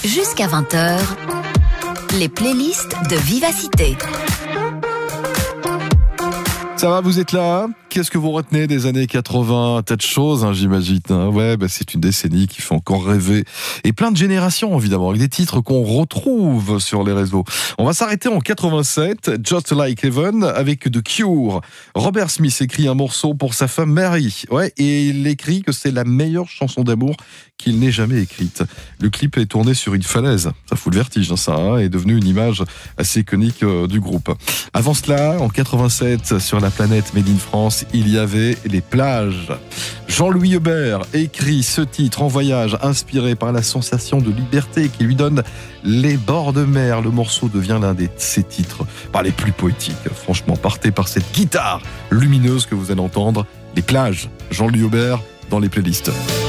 Jusqu'à 20h, les playlists de Vivacité. Ça va, vous êtes là? Qu'est-ce que vous retenez des années 80? Tas de choses, j'imagine. Ouais, c'est une décennie qui fait encore rêver. Et plein de générations, évidemment, avec des titres qu'on retrouve sur les réseaux. On va s'arrêter en 87, Just Like Heaven, avec The Cure. Robert Smith écrit un morceau pour sa femme Mary. Ouais, et il écrit que c'est la meilleure chanson d'amour qu'il n'ait jamais écrite. Le clip est tourné sur une falaise. Ça fout le vertige, ça, est devenu une image assez iconique du groupe. Avant cela, en 87, sur la planète Made in France, il y avait les plages. Jean-Louis Aubert écrit ce titre en voyage, inspiré par la sensation de liberté qui lui donne les bords de mer. Le morceau devient l'un de ses titres les plus poétiques. Franchement, partez par cette guitare lumineuse que vous allez entendre. Les plages, Jean-Louis Aubert dans les playlists.